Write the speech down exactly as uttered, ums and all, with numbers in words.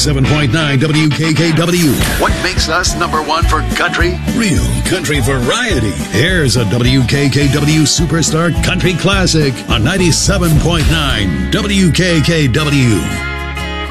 ninety-seven point nine W K K W. What makes us number one for country? Real country variety. Here's a W K K W Superstar Country Classic on ninety-seven point nine W K K W.